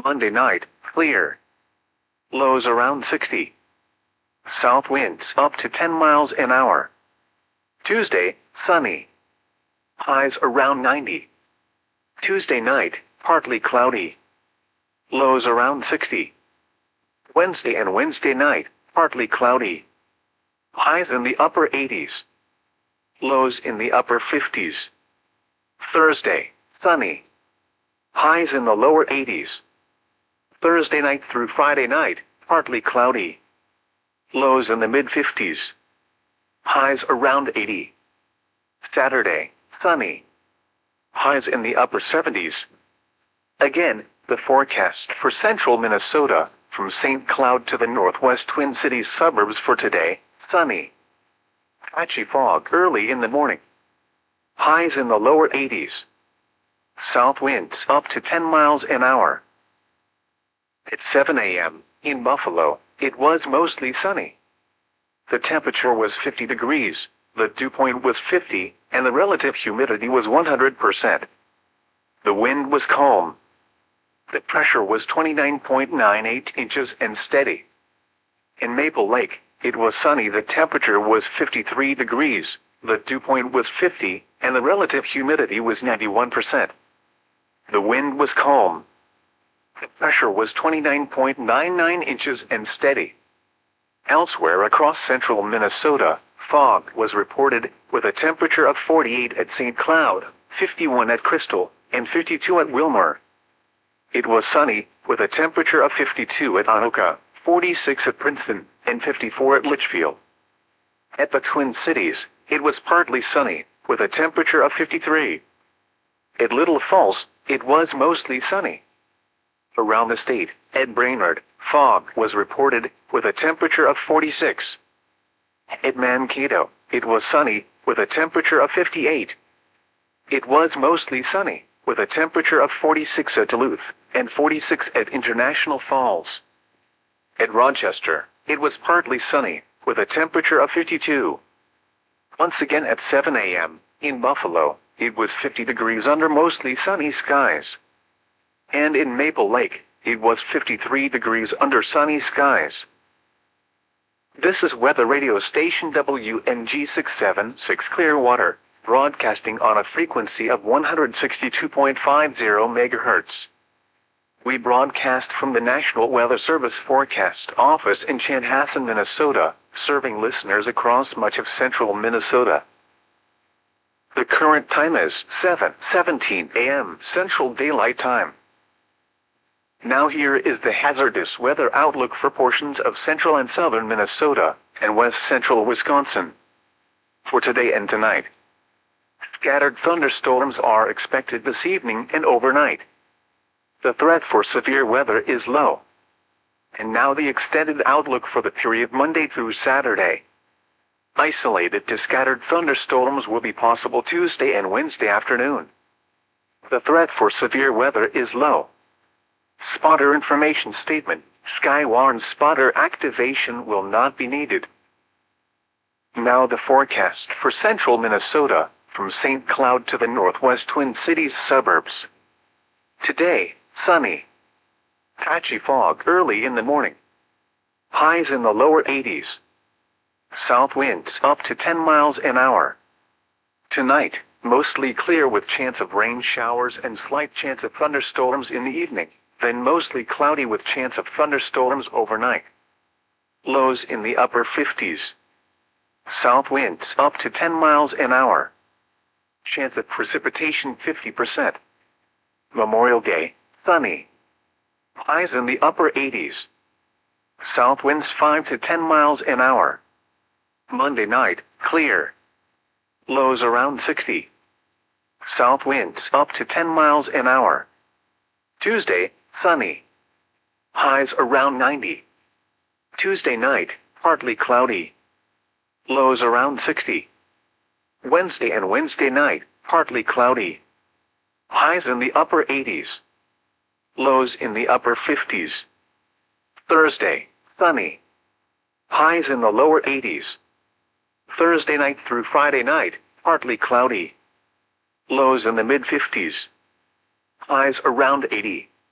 Monday night, clear. Lows around 60. South winds up to 10 miles an hour. Tuesday, sunny. Highs around 90. Tuesday night, partly cloudy. Lows around 60. Wednesday and Wednesday night, partly cloudy. Highs in the upper 80s. Lows in the upper 50s. Thursday, sunny. Highs in the lower 80s. Thursday night through Friday night, partly cloudy. Lows in the mid-50s. Highs around 80. Saturday, sunny. Highs in the upper 70s. Again, the forecast for central Minnesota, from St. Cloud to the northwest Twin Cities suburbs for today, sunny. Patchy fog early in the morning. Highs in the lower 80s. South winds up to 10 miles an hour. At 7 a.m., in Buffalo, it was mostly sunny. The temperature was 50 degrees, the dew point was 50, and the relative humidity was 100%. The wind was calm. The pressure was 29.98 inches and steady. In Maple Lake, it was sunny. The temperature was 53 degrees, the dew point was 50, and the relative humidity was 91%. The wind was calm. The pressure was 29.99 inches and steady. Elsewhere across central Minnesota, fog was reported, with a temperature of 48 at St. Cloud, 51 at Crystal, and 52 at Wilmer. It was sunny, with a temperature of 52 at Anoka, 46 at Princeton, and 54 at Litchfield. At the Twin Cities, it was partly sunny, with a temperature of 53. At Little Falls, it was mostly sunny. Around the state, at Brainerd, fog was reported, with a temperature of 46. At Mankato, it was sunny, with a temperature of 58. It was mostly sunny, with a temperature of 46 at Duluth, and 46 at International Falls. At Rochester, it was partly sunny, with a temperature of 52. Once again at 7 a.m., in Buffalo, it was 50 degrees under mostly sunny skies. And in Maple Lake, it was 53 degrees under sunny skies. This is weather radio station WNG 676 Clearwater, broadcasting on a frequency of 162.50 MHz. We broadcast from the National Weather Service Forecast Office in Chanhassen, Minnesota, serving listeners across much of central Minnesota. The current time is 7:17 a.m. Central Daylight Time. Now here is the hazardous weather outlook for portions of central and southern Minnesota, and west central Wisconsin. For today and tonight, scattered thunderstorms are expected this evening and overnight. The threat for severe weather is low. And now the extended outlook for the period Monday through Saturday. Isolated to scattered thunderstorms will be possible Tuesday and Wednesday afternoon. The threat for severe weather is low. Spotter information statement: Sky warns spotter activation will not be needed. Now the forecast for central Minnesota, from St. Cloud to the northwest Twin Cities suburbs. Today, sunny. Patchy fog early in the morning. Highs in the lower 80s. South winds up to 10 miles an hour. Tonight, mostly clear with chance of rain showers and slight chance of thunderstorms in the evening, then mostly cloudy with chance of thunderstorms overnight. Lows in the upper 50s. South winds up to 10 miles an hour. Chance of precipitation 50%. Memorial Day, sunny. Highs in the upper 80s. South winds 5 to 10 miles an hour. Monday night, clear. Lows around 60. South winds up to 10 miles an hour. Tuesday, sunny. Highs around 90. Tuesday night, partly cloudy. Lows around 60. Wednesday and Wednesday night, partly cloudy. Highs in the upper 80s. Lows in the upper 50s. Thursday, sunny. Highs in the lower 80s. Thursday night through Friday night, partly cloudy. Lows in the mid-50s. Highs around 80.